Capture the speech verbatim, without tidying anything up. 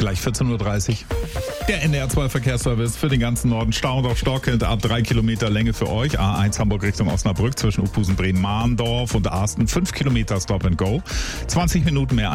Gleich vierzehn Uhr dreißig. Der N D R zwei Verkehrsservice für den ganzen Norden. Stauendorf Stockend ab drei Kilometer Länge für euch. A eins Hamburg Richtung Osnabrück zwischen Uphusen, Bremen, Mahndorf und Arsten. fünf Kilometer Stop and Go. zwanzig Minuten mehr